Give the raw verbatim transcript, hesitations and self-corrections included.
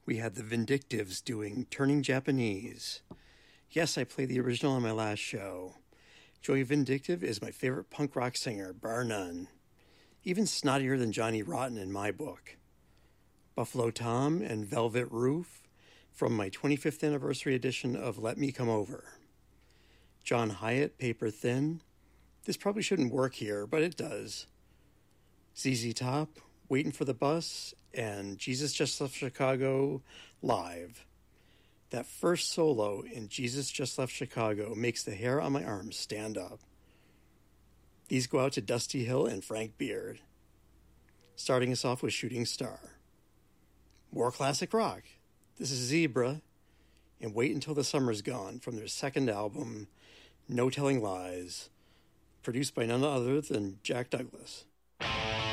we had the Vindictives doing Turning Japanese. Yes, I played the original on my last show. Joey Vindictive is my favorite punk rock singer, bar none. Even snottier than Johnny Rotten in my book. Buffalo Tom and Velvet Roof from my twenty-fifth anniversary edition of Let Me Come Over. John Hyatt, Paper Thin. This probably shouldn't work here, but it does. Z Z Top, Waiting for the Bus, and Jesus Just Left Chicago live. That first solo in Jesus Just Left Chicago makes the hair on my arms stand up. These go out to Dusty Hill and Frank Beard. Starting us off with Shooting Star. More classic rock. This is Zebra and Wait Until the Summer's Gone from their second album, No Telling Lies, produced by none other than Jack Douglas.